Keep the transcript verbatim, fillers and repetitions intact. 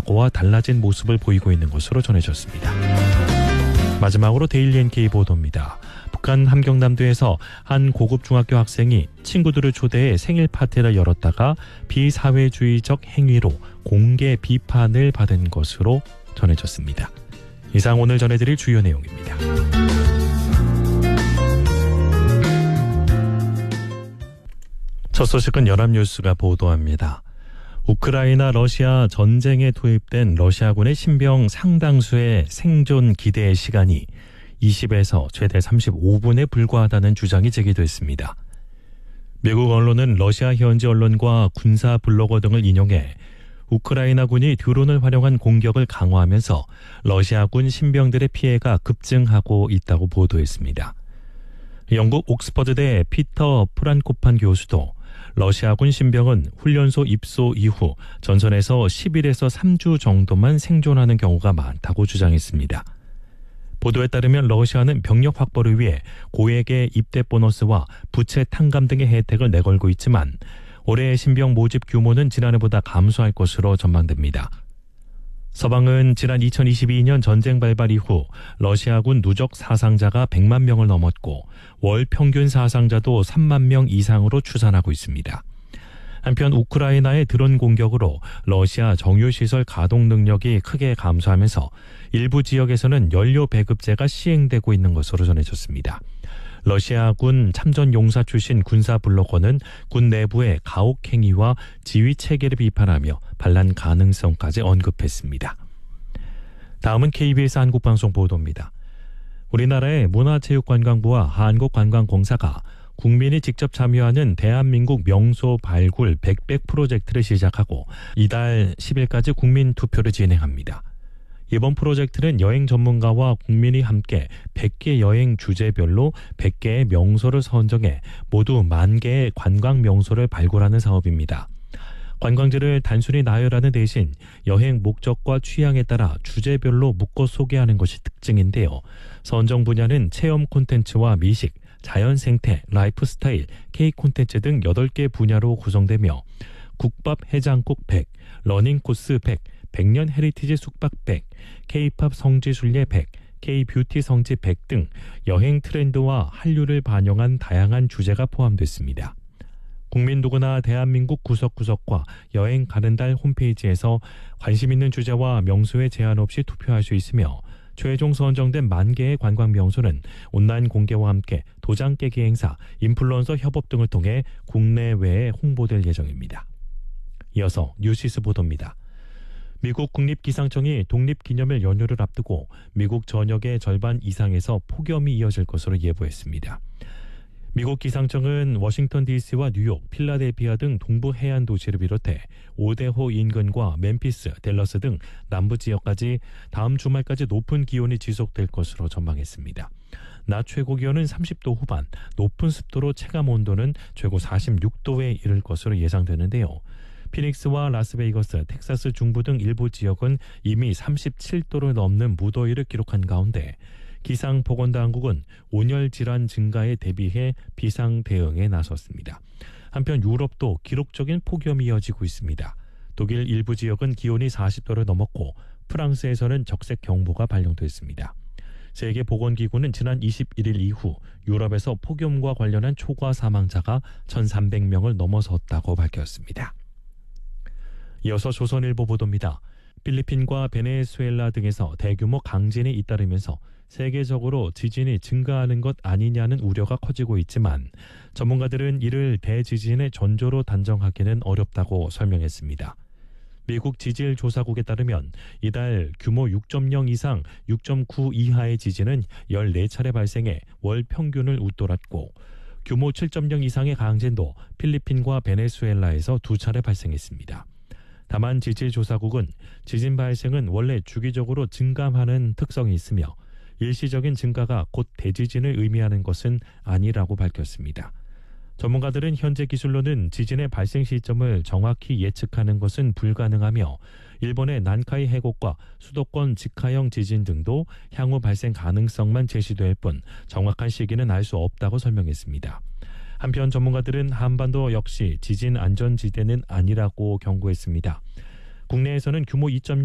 과거와 달라진 모습을 보이고 있는 것으로 전해졌습니다. 마지막으로 데일리 엔케이 보도입니다. 북한 함경남도에서 한 고급 중학교 학생이 친구들을 초대해 생일 파티를 열었다가 비사회주의적 행위로 공개 비판을 받은 것으로 전해졌습니다. 이상 오늘 전해드릴 주요 내용입니다. 첫 소식은 연합뉴스가 보도합니다. 우크라이나 러시아 전쟁에 투입된 러시아군의 신병 상당수의 생존 기대 시간이 이십에서 최대 삼십오 분에 불과하다는 주장이 제기됐습니다. 미국 언론은 러시아 현지 언론과 군사 블로거 등을 인용해 우크라이나군이 드론을 활용한 공격을 강화하면서 러시아군 신병들의 피해가 급증하고 있다고 보도했습니다. 영국 옥스퍼드대 피터 프란코판 교수도 러시아군 신병은 훈련소 입소 이후 전선에서 십 일에서 삼 주 정도만 생존하는 경우가 많다고 주장했습니다. 보도에 따르면 러시아는 병력 확보를 위해 고액의 입대 보너스와 부채 탕감 등의 혜택을 내걸고 있지만 올해의 신병 모집 규모는 지난해보다 감소할 것으로 전망됩니다. 서방은 지난 이천이십이 년 전쟁 발발 이후 러시아군 누적 사상자가 백만 명을 넘었고 월 평균 사상자도 삼만 명 이상으로 추산하고 있습니다. 한편 우크라이나의 드론 공격으로 러시아 정유시설 가동 능력이 크게 감소하면서 일부 지역에서는 연료 배급제가 시행되고 있는 것으로 전해졌습니다. 러시아군 참전용사 출신 군사 블로거는 군 내부의 가혹 행위와 지휘 체계를 비판하며 반란 가능성까지 언급했습니다. 다음은 케이비에스 한국방송 보도입니다. 우리나라의 문화체육관광부와 한국관광공사가 국민이 직접 참여하는 대한민국 명소 발굴 백백 프로젝트를 시작하고 이달 십 일까지 국민 투표를 진행합니다. 이번 프로젝트는 여행 전문가와 국민이 함께 백 개 여행 주제별로 백 개의 명소를 선정해 모두 만 개의 관광 명소를 발굴하는 사업입니다. 관광지를 단순히 나열하는 대신 여행 목적과 취향에 따라 주제별로 묶어 소개하는 것이 특징인데요. 선정 분야는 체험 콘텐츠와 미식, 자연 생태, 라이프 스타일, K 콘텐츠 등 여덟 개 분야로 구성되며 국밥 해장국 백, 러닝 코스 백, 백년 헤리티지 숙박 백, K-팝 성지 순례 백, K-뷰티 성지 백 등 여행 트렌드와 한류를 반영한 다양한 주제가 포함됐습니다. 국민 누구나 대한민국 구석구석과 여행 가는 달 홈페이지에서 관심 있는 주제와 명소에 제한 없이 투표할 수 있으며 최종 선정된 만 개의 관광 명소는 온라인 공개와 함께 도장 깨기 행사, 인플루언서 협업 등을 통해 국내외에 홍보될 예정입니다. 이어서 뉴시스 보도입니다. 미국 국립기상청이 독립기념일 연휴를 앞두고 미국 전역의 절반 이상에서 폭염이 이어질 것으로 예보했습니다. 미국 기상청은 워싱턴 디씨와 뉴욕, 필라델피아 등 동부 해안 도시를 비롯해 오데호 인근과 멤피스, 댈러스 등 남부 지역까지 다음 주말까지 높은 기온이 지속될 것으로 전망했습니다. 낮 최고 기온은 삼십 도 후반, 높은 습도로 체감 온도는 최고 사십육 도에 이를 것으로 예상되는데요. 피닉스와 라스베이거스, 텍사스 중부 등 일부 지역은 이미 삼십칠 도를 넘는 무더위를 기록한 가운데 기상보건당국은 온열 질환 증가에 대비해 비상 대응에 나섰습니다. 한편 유럽도 기록적인 폭염이 이어지고 있습니다. 독일 일부 지역은 기온이 사십 도를 넘었고 프랑스에서는 적색 경보가 발령됐습니다. 세계보건기구는 지난 이십일 일 이후 유럽에서 폭염과 관련한 초과 사망자가 천삼백 명을 넘어섰다고 밝혔습니다. 이어서 조선일보 보도입니다. 필리핀과 베네수엘라 등에서 대규모 강진이 잇따르면서 세계적으로 지진이 증가하는 것 아니냐는 우려가 커지고 있지만 전문가들은 이를 대지진의 전조로 단정하기는 어렵다고 설명했습니다. 미국 지질조사국에 따르면 이달 규모 육 점 영 이상 육 점 구 이하의 지진은 열네 차례 발생해 월 평균을 웃돌았고 규모 칠 점 영 이상의 강진도 필리핀과 베네수엘라에서 두 차례 발생했습니다. 다만 지질조사국은 지진 발생은 원래 주기적으로 증감하는 특성이 있으며 일시적인 증가가 곧 대지진을 의미하는 것은 아니라고 밝혔습니다. 전문가들은 현재 기술로는 지진의 발생 시점을 정확히 예측하는 것은 불가능하며 일본의 난카이 해곡과 수도권 직하형 지진 등도 향후 발생 가능성만 제시될 뿐 정확한 시기는 알 수 없다고 설명했습니다. 한편 전문가들은 한반도 역시 지진 안전지대는 아니라고 경고했습니다. 국내에서는 규모 이 점 영